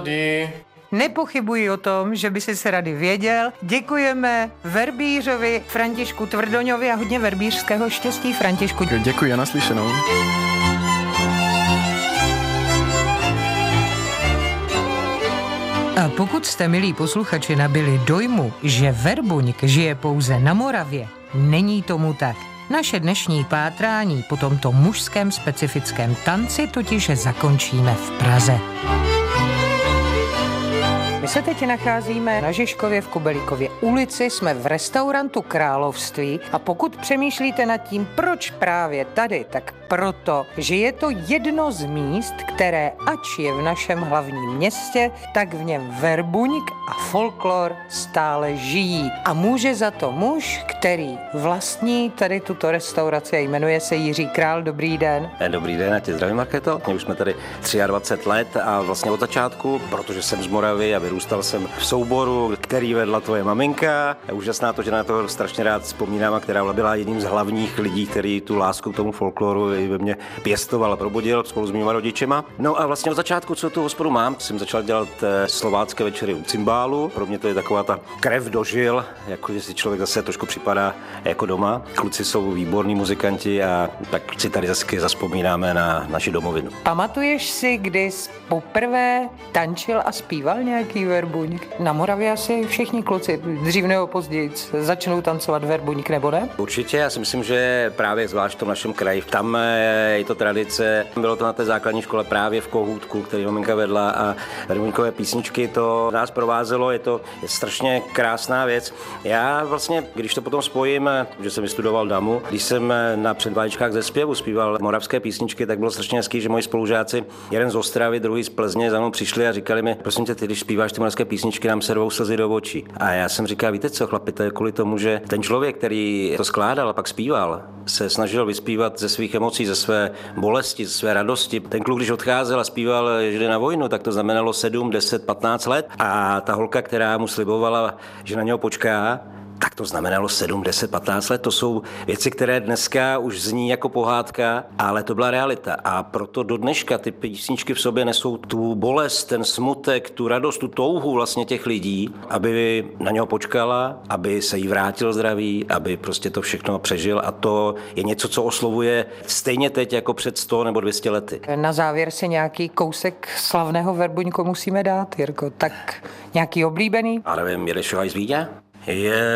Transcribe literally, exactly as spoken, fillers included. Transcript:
rady. Nepochybuji o tom, že by si se rady věděl. Děkujeme verbířovi Františku Tvrdoňovi a hodně verbířského štěstí, Františku. Děkuji a naslyšenou. A pokud jste, milí posluchači, nabili dojmu, že verbuňk žije pouze na Moravě, není tomu tak. Naše dnešní pátrání po tomto mužském specifickém tanci totiž zakončíme v Praze. My se teď nacházíme na Žižkově v Kubelíkově ulici, jsme v restaurantu Království a pokud přemýšlíte nad tím, proč právě tady, tak proto, že je to jedno z míst, které ač je v našem hlavním městě, tak v něm verbuňk a folklor stále žijí. A může za to muž, který vlastní tady tuto restauraci a jmenuje se Jiří Král. Dobrý den. Dobrý den, a tě zdravím, Markéto. My už jsme tady dvacet tři let a vlastně od začátku, protože jsem z Moravy a vyrůstal jsem v souboru, který vedla tvoje maminka. Je úžasná to, že na to strašně rád vzpomínám a která byla jedním z hlavních lidí, který tu lásku k tomu folkloru i ve mně pěstoval a probudil spolu s mýma rodičema. No a vlastně od začátku, co tu hospodu mám, jsem začal dělat slovácké večery u cymbálu. Pro mě to je taková ta krev dožil, jako že si člověk zase trošku připadá jako doma. Kluci jsou výborní muzikanti a tak si tady zase zazpomínáme na naši domovinu. Pamatuješ si, kdy jsi poprvé tančil a zpíval nějaký verbuňk? Na Moravě asi všichni kluci dřív nebo později začnou tancovat verbuňk, nebo ne? Určitě, já si myslím, že právě zvlášť v tom našem kraji, tam je to tradice. Bylo to na té základní škole právě v Kohůtku, který maminka vedla a verbuňkové písničky to nás provázelo, je to je strašně krásná věc. Já vlastně, když to potom spojím, že jsem vystudoval damu, když jsem na předváděčkách ze zpěvu zpíval moravské písničky, tak bylo strašně hezký, že moji spolužáci, jeden z Ostravy, druhý z Plzně, za mnou přišli a říkali mi: prosím tě, ty, když zpíváš ty moravské písničky, nám se rvou slzy do očí. A já jsem říkal: víte co, chlapi, to je kvůli tomu, že ten člověk, který to skládal a pak zpíval, se snažil vyspívat ze svých emocí, ze své bolesti, ze své radosti. Ten kluk, když odcházel a zpíval, že jde na vojnu, tak to znamenalo sedm, deset, patnáct let. A ta holka, která mu slibovala, že na něho počká, tak to znamenalo sedm, deset, patnáct let. To jsou věci, které dneska už zní jako pohádka, ale to byla realita. A proto do dneška ty písničky v sobě nesou tu bolest, ten smutek, tu radost, tu touhu vlastně těch lidí, aby na něho počkala, aby se jí vrátil zdraví, aby prostě to všechno přežil. A to je něco, co oslovuje stejně teď jako před sto nebo dvě stě lety. Na závěr si nějaký kousek slavného verbuňku musíme dát, Jirko. Tak nějaký oblíbený? A nevím, jedeš z Vídě? Je